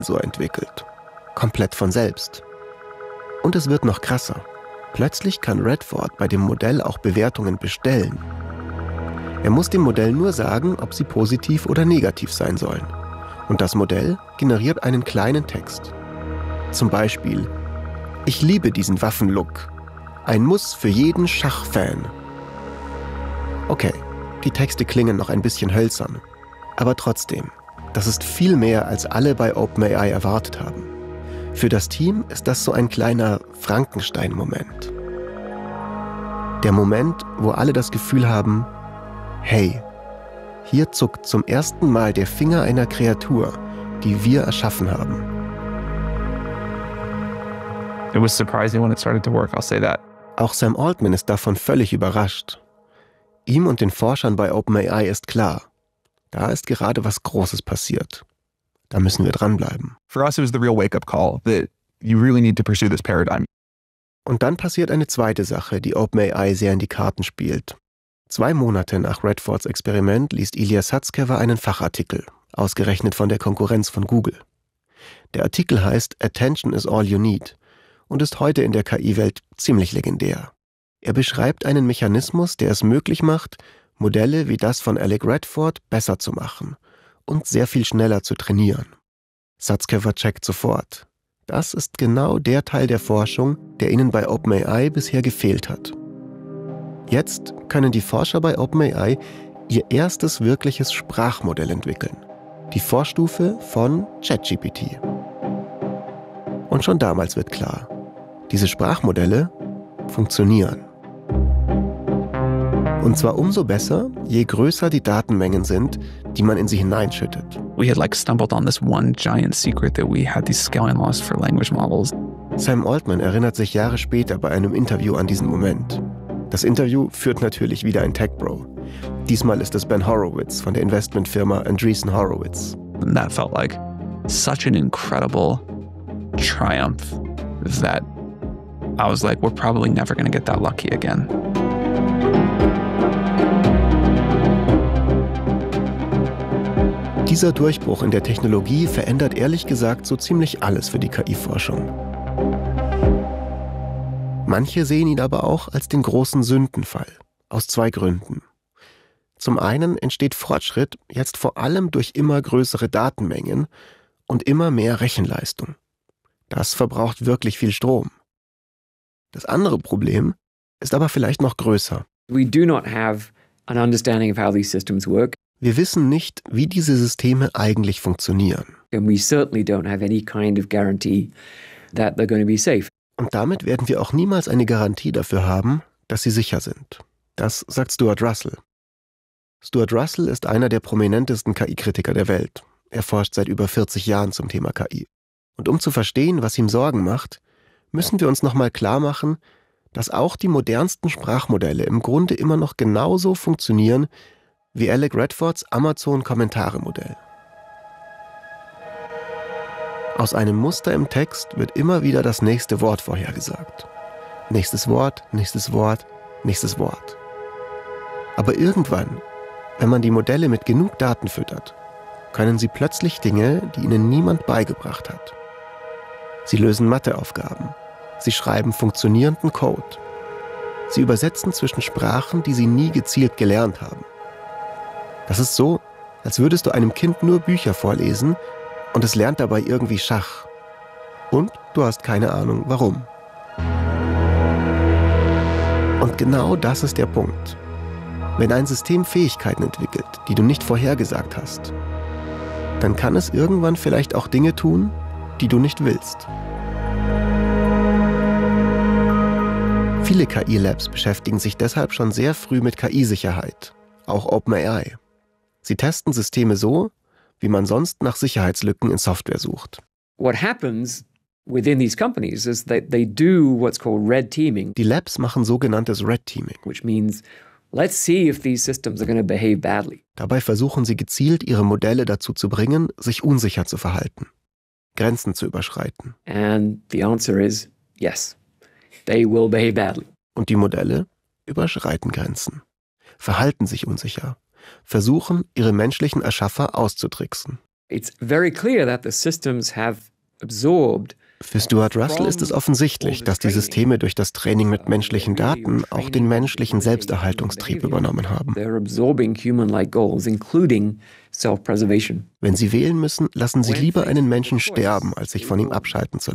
so entwickelt. Komplett von selbst. Und es wird noch krasser. Plötzlich kann Redford bei dem Modell auch Bewertungen bestellen. Er muss dem Modell nur sagen, ob sie positiv oder negativ sein sollen. Und das Modell generiert einen kleinen Text. Zum Beispiel: Ich liebe diesen Waffenlook. Ein Muss für jeden Schachfan. Okay, die Texte klingen noch ein bisschen hölzern. Aber trotzdem, das ist viel mehr, als alle bei OpenAI erwartet haben. Für das Team ist das so ein kleiner Frankenstein-Moment. Der Moment, wo alle das Gefühl haben: Hey, hier zuckt zum ersten Mal der Finger einer Kreatur, die wir erschaffen haben. It was surprising when it started to work, I'll say that. Auch Sam Altman ist davon völlig überrascht. Ihm und den Forschern bei OpenAI ist klar, da ist gerade was Großes passiert. Da müssen wir dranbleiben. For us, it was the real wake-up call that you really need to pursue this paradigm. Und dann passiert eine zweite Sache, die OpenAI sehr in die Karten spielt. 2 Monate nach Redfords Experiment liest Ilya Sutskever einen Fachartikel, ausgerechnet von der Konkurrenz von Google. Der Artikel heißt Attention is all you need und ist heute in der KI-Welt ziemlich legendär. Er beschreibt einen Mechanismus, der es möglich macht, Modelle wie das von Alec Redford besser zu machen und sehr viel schneller zu trainieren. Sutskever checkt sofort: Das ist genau der Teil der Forschung, der ihnen bei OpenAI bisher gefehlt hat. Jetzt können die Forscher bei OpenAI ihr erstes wirkliches Sprachmodell entwickeln. Die Vorstufe von ChatGPT. Und schon damals wird klar, diese Sprachmodelle funktionieren. Und zwar umso besser, je größer die Datenmengen sind, die man in sie hineinschüttet. We had stumbled on this one giant secret that we had these scaling laws for language models. Sam Altman erinnert sich Jahre später bei einem Interview an diesen Moment. Das Interview führt natürlich wieder ein Tech-Bro. Diesmal ist es Ben Horowitz von der Investmentfirma Andreessen Horowitz. And that felt like such an incredible triumph that I was like, we're probably never going to get that lucky again. Dieser Durchbruch in der Technologie verändert ehrlich gesagt so ziemlich alles für die KI-Forschung. Manche sehen ihn aber auch als den großen Sündenfall, aus 2 Gründen. Zum einen entsteht Fortschritt jetzt vor allem durch immer größere Datenmengen und immer mehr Rechenleistung. Das verbraucht wirklich viel Strom. Das andere Problem ist aber vielleicht noch größer. We do not have an understanding of how these systems work. Wir wissen nicht, wie diese Systeme eigentlich funktionieren. And we certainly don't have any kind of guarantee that they're going to be safe. Und damit werden wir auch niemals eine Garantie dafür haben, dass sie sicher sind. Das sagt Stuart Russell. Stuart Russell ist einer der prominentesten KI-Kritiker der Welt. Er forscht seit über 40 Jahren zum Thema KI. Und um zu verstehen, was ihm Sorgen macht, müssen wir uns nochmal klar machen, dass auch die modernsten Sprachmodelle im Grunde immer noch genauso funktionieren wie Alec Redfords Amazon-Kommentare-Modell. Aus einem Muster im Text wird immer wieder das nächste Wort vorhergesagt. Nächstes Wort, nächstes Wort, nächstes Wort. Aber irgendwann, wenn man die Modelle mit genug Daten füttert, können sie plötzlich Dinge, die ihnen niemand beigebracht hat. Sie lösen Matheaufgaben. Sie schreiben funktionierenden Code. Sie übersetzen zwischen Sprachen, die sie nie gezielt gelernt haben. Das ist so, als würdest du einem Kind nur Bücher vorlesen und es lernt dabei irgendwie Schach. Und du hast keine Ahnung, warum. Und genau das ist der Punkt. Wenn ein System Fähigkeiten entwickelt, die du nicht vorhergesagt hast, dann kann es irgendwann vielleicht auch Dinge tun, die du nicht willst. Viele KI-Labs beschäftigen sich deshalb schon sehr früh mit KI-Sicherheit, auch OpenAI. Sie testen Systeme so, wie man sonst nach Sicherheitslücken in Software sucht. What happens within these companies is that they do what's called red teaming. Die Labs machen sogenanntes Red Teaming. Which means, let's see if these systems are going to behave badly. Dabei versuchen sie gezielt, ihre Modelle dazu zu bringen, sich unsicher zu verhalten, Grenzen zu überschreiten. And the answer is yes, they will behave badly. Und die Modelle überschreiten Grenzen, verhalten sich unsicher, versuchen, ihre menschlichen Erschaffer auszutricksen. It's very clear that the systems have absorbed. Für Stuart Russell ist es offensichtlich, dass die Systeme durch das Training mit menschlichen Daten auch den menschlichen Selbsterhaltungstrieb übernommen haben. They're absorbing human-like goals, including self-preservation. Wenn sie wählen müssen, lassen sie lieber einen Menschen sterben, als sich von ihm abschalten zu